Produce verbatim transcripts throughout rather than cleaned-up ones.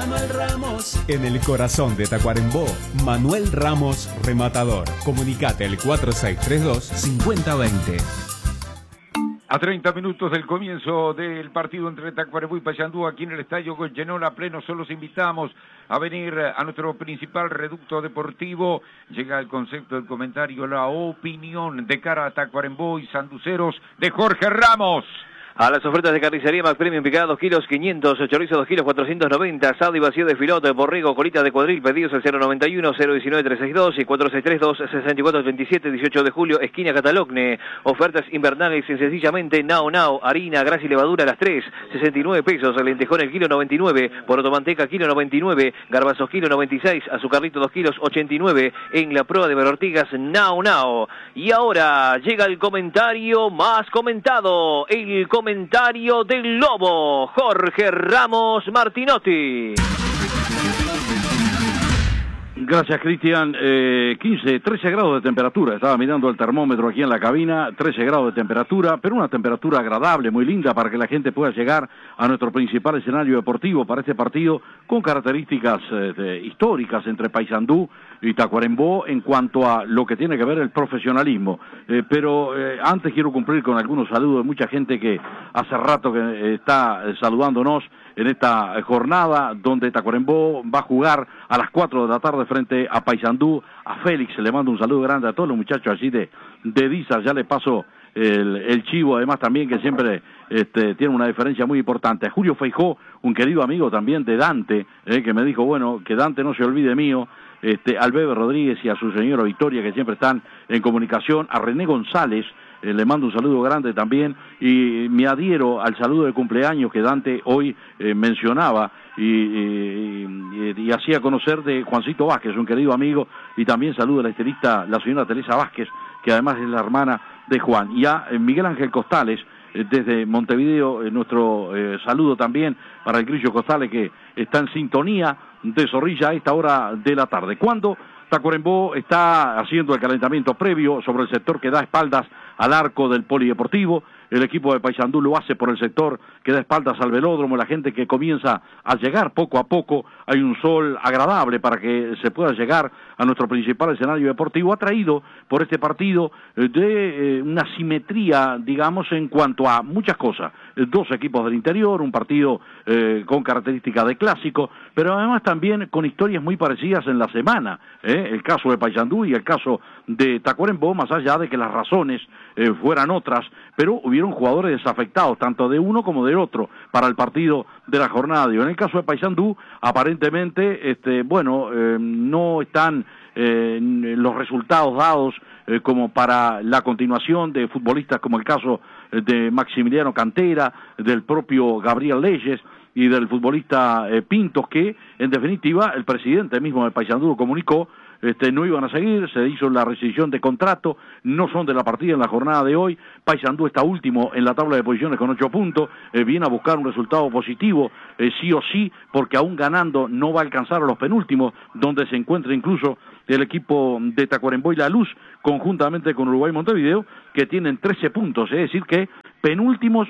Manuel Ramos. En el corazón de Tacuarembó, Manuel Ramos Rematador. Comunicate al cuatro seis tres dos, cinco cero dos cero. A treinta minutos del comienzo del partido entre Tacuarembó y Paysandú, aquí en el estadio Goyenola pleno, solo los invitamos a venir a nuestro principal reducto deportivo. Llega el concepto, el comentario, la opinión de cara a Tacuarembó y sanduceros de Jorge Ramos. A las ofertas de carnicería Mac Premium, picada dos kilos, quinientos, chorizo dos kilos, cuatrocientos noventa, asado y vacío de filote, borrego, colita de cuadril, pedidos al cero noventa y uno, cero diecinueve, trescientos sesenta y dos y cuatro seis tres dos, sesenta y cuatro veintisiete, dieciocho de julio, esquina Catalogne. Ofertas invernales en sencillamente Nao Nao, harina, grasa y levadura a las tres, sesenta y nueve pesos, lentejón el kilo noventa y nueve, poroto manteca kilo noventa y nueve, garbanzos kilo noventa y seis, azucarrito dos kilos ochenta y nueve, en la prueba de Ortigas Nao Nao. Y ahora llega el comentario más comentado, el comentario Comentario del Lobo, Jorge Ramos Martinotti. Gracias, Cristian. Eh, quince, trece grados de temperatura. Estaba mirando el termómetro aquí en la cabina. trece grados de temperatura, pero una temperatura agradable, muy linda para que la gente pueda llegar a nuestro principal escenario deportivo para este partido con características eh, de, históricas entre Paysandú y Tacuarembó en cuanto a lo que tiene que ver el profesionalismo. Eh, pero eh, antes quiero cumplir con algunos saludos de mucha gente que hace rato que eh, está eh, saludándonos en esta jornada donde Tacuarembó va a jugar a las cuatro de la tarde frente a Paysandú. A Félix le mando un saludo grande a todos los muchachos allí de, de Dizar, ya le paso el, el chivo, además también que siempre este, tiene una diferencia muy importante. A Julio Feijó, un querido amigo también de Dante, eh, que me dijo, bueno, que Dante no se olvide mío. Este, al Bebe Rodríguez y a su señora Victoria, que siempre están en comunicación. A René González, eh, le mando un saludo grande también, y me adhiero al saludo de cumpleaños que Dante hoy eh, mencionaba y, y, y, y hacía conocer de Juancito Vázquez, un querido amigo, y también saludo a la estilista, la señora Teresa Vázquez, que además es la hermana de Juan, y a eh, Miguel Ángel Costales, eh, desde Montevideo, eh, nuestro eh, saludo también para el Grillo Costales, que está en sintonía de Zorrilla a esta hora de la tarde. Cuando Tacuarembó está haciendo el calentamiento previo sobre el sector que da espaldas al arco del polideportivo, el equipo de Paysandú lo hace por el sector que da espaldas al velódromo, la gente que comienza a llegar poco a poco, hay un sol agradable para que se pueda llegar a nuestro principal escenario deportivo, atraído por este partido de eh, una simetría, digamos, en cuanto a muchas cosas, dos equipos del interior, un partido eh, con características de clásico, pero además también con historias muy parecidas en la semana, ¿eh? El caso de Paysandú y el caso de Tacuarembó, más allá de que las razones eh, fueran otras, pero hubieron jugadores desafectados, tanto de uno como del otro, para el partido de la jornada. Y en el caso de Paysandú, aparentemente, este, bueno, eh, no están eh, los resultados dados eh, como para la continuación de futbolistas como el caso de Maximiliano Cantera, del propio Gabriel Leyes y del futbolista eh, Pintos, que en definitiva el presidente mismo de Paysandú comunicó Este, no iban a seguir, se hizo la rescisión de contrato, no son de la partida en la jornada de hoy. Paysandú está último en la tabla de posiciones con ocho puntos, eh, viene a buscar un resultado positivo, eh, sí o sí, porque aún ganando no va a alcanzar a los penúltimos, donde se encuentra incluso el equipo de Tacuarembó y La Luz, conjuntamente con Uruguay y Montevideo, que tienen trece puntos, es decir que penúltimos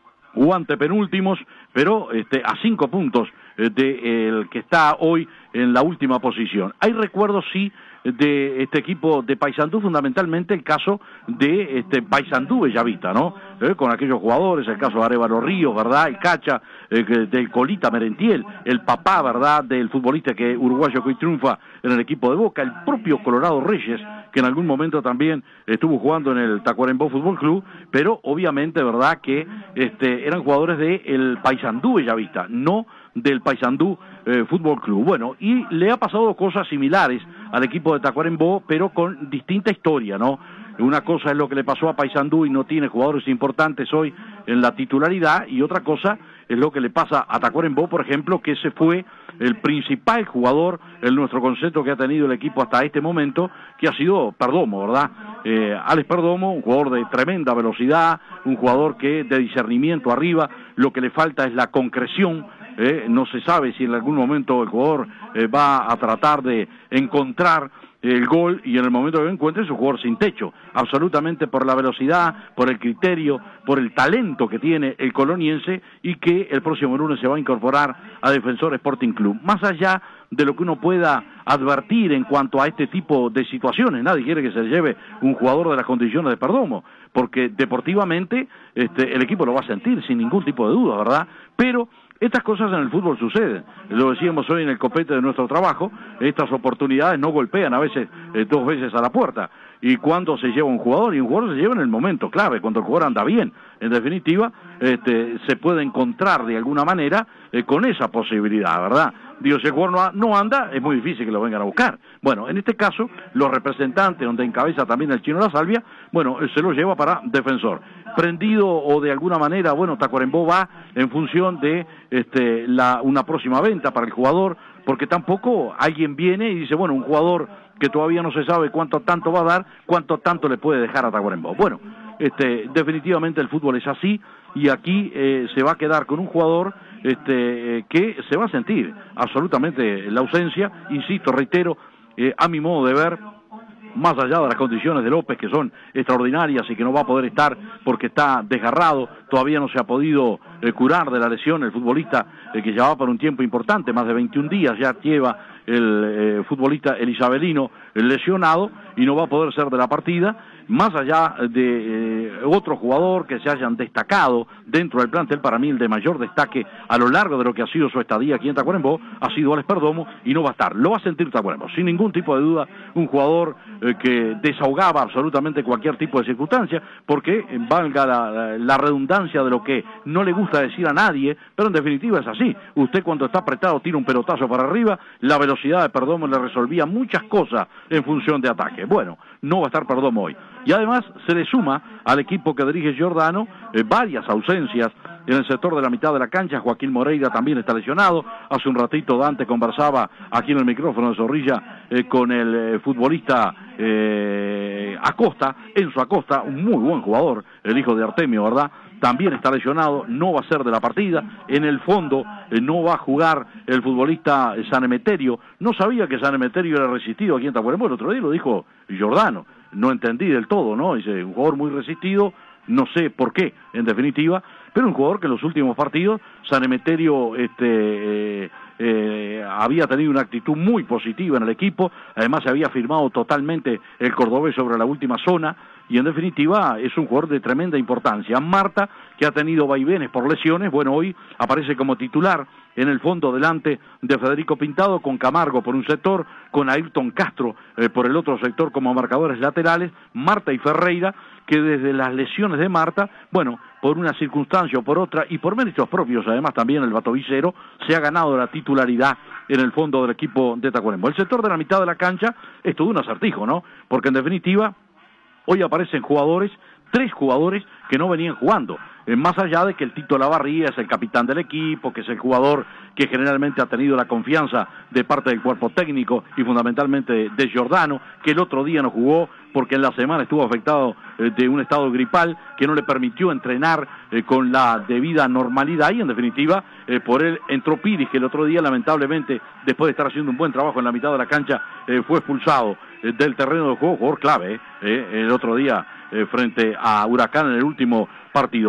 o antepenúltimos, pero este, a cinco puntos eh, de el que está hoy en la última posición. Hay recuerdos, sí, de este equipo de Paysandú, fundamentalmente el caso de este Paysandú Bellavista, ¿no? Eh, con aquellos jugadores, el caso de Arévalo Ríos, ¿verdad? El Cacha, eh, del Colita Merentiel, el papá, ¿verdad?, del futbolista que uruguayo que hoy triunfa en el equipo de Boca, el propio Colorado Reyes, que en algún momento también estuvo jugando en el Tacuarembó Fútbol Club, pero obviamente, ¿verdad?, que este, eran jugadores del Paysandú Bellavista, no del Paysandú eh, Fútbol Club. Bueno, y le ha pasado cosas similares al equipo de Tacuarembó, pero con distinta historia, ¿no? Una cosa es lo que le pasó a Paysandú y no tiene jugadores importantes hoy en la titularidad, y otra cosa es lo que le pasa a Tacuarembó, por ejemplo, que ese fue el principal jugador en nuestro concepto que ha tenido el equipo hasta este momento, que ha sido Perdomo, ¿verdad? Eh, Alex Perdomo, un jugador de tremenda velocidad, un jugador que de discernimiento arriba, lo que le falta es la concreción. Eh, no se sabe si en algún momento el jugador eh, va a tratar de encontrar el gol y en el momento que lo encuentre es un jugador sin techo, absolutamente por la velocidad, por el criterio, por el talento que tiene el coloniense y que el próximo lunes se va a incorporar a Defensor Sporting Club. Más allá de lo que uno pueda advertir en cuanto a este tipo de situaciones, nadie quiere que se lleve un jugador de las condiciones de Perdomo, porque deportivamente este, el equipo lo va a sentir sin ningún tipo de duda, ¿verdad? Pero estas cosas en el fútbol suceden, lo decíamos hoy en el copete de nuestro trabajo, estas oportunidades no golpean a veces eh, dos veces a la puerta, y cuando se lleva un jugador, y un jugador se lleva en el momento clave, cuando el jugador anda bien, en definitiva, este, se puede encontrar de alguna manera eh, con esa posibilidad, ¿verdad? Digo, si el jugador no, no anda, es muy difícil que lo vengan a buscar. Bueno, en este caso, los representantes, donde encabeza también el Chino La Salvia, bueno, se lo lleva para Defensor. Prendido o de alguna manera, bueno, Tacuarembó va en función de este, la, una próxima venta para el jugador, porque tampoco alguien viene y dice, bueno, un jugador que todavía no se sabe cuánto tanto va a dar, cuánto tanto le puede dejar a Tacuarembó. Bueno, este, definitivamente el fútbol es así, y aquí eh, se va a quedar con un jugador este, eh, que se va a sentir absolutamente la ausencia, insisto, reitero, eh, a mi modo de ver, más allá de las condiciones de López, que son extraordinarias y que no va a poder estar porque está desgarrado, todavía no se ha podido eh, curar de la lesión, el futbolista eh, que llevaba por un tiempo importante, más de veintiún días ya lleva el eh, futbolista el isabelino lesionado y no va a poder ser de la partida, más allá de eh, otro jugador que se hayan destacado dentro del plantel. Para mí el de mayor destaque a lo largo de lo que ha sido su estadía aquí en Tacuarembó ha sido Alex Perdomo, y no va a estar, lo va a sentir Tacuarembó, sin ningún tipo de duda, un jugador eh, que desahogaba absolutamente cualquier tipo de circunstancia, porque eh, valga la, la redundancia de lo que no le gusta decir a nadie, pero en definitiva es así, usted cuando está apretado tira un pelotazo para arriba, la velocidad de Perdomo le resolvía muchas cosas en función de ataque. Bueno, no va a estar Perdomo hoy. Y además se le suma al equipo que dirige Giordano eh, varias ausencias en el sector de la mitad de la cancha. Joaquín Moreira también está lesionado. Hace un ratito Dante conversaba aquí en el micrófono de Zorrilla eh, con el eh, futbolista eh, Acosta, Enzo Acosta, un muy buen jugador, el hijo de Artemio, ¿verdad? También está lesionado, no va a ser de la partida. En el fondo eh, no va a jugar el futbolista San Emeterio. No sabía que San Emeterio era resistido aquí en Tacuarembó, el otro día lo dijo Giordano. No entendí del todo, ¿no? Dice, un jugador muy resistido, no sé por qué, en definitiva, pero un jugador que en los últimos partidos, San Emeterio este, eh, eh, había tenido una actitud muy positiva en el equipo, además se había firmado totalmente el cordobés sobre la última zona, y en definitiva es un jugador de tremenda importancia. Marta, que ha tenido vaivenes por lesiones, bueno, hoy aparece como titular en el fondo delante de Federico Pintado, con Camargo por un sector, con Ayrton Castro eh, por el otro sector como marcadores laterales, Marta y Ferreira, que desde las lesiones de Marta, bueno, por una circunstancia o por otra, y por méritos propios, además también el batovicero, se ha ganado la titularidad en el fondo del equipo de Tacuarembó. El sector de la mitad de la cancha es todo un acertijo, ¿no? Porque en definitiva, hoy aparecen jugadores, tres jugadores que no venían jugando, eh, más allá de que el Tito Lavarría es el capitán del equipo, que es el jugador que generalmente ha tenido la confianza de parte del cuerpo técnico y fundamentalmente de, de Giordano, que el otro día no jugó porque en la semana estuvo afectado eh, de un estado gripal que no le permitió entrenar eh, con la debida normalidad, y en definitiva eh, por él entró Piris, que el otro día lamentablemente, después de estar haciendo un buen trabajo en la mitad de la cancha, eh, fue expulsado eh, del terreno de juego, jugador clave eh, eh, el otro día eh, frente a Huracán en el último partido.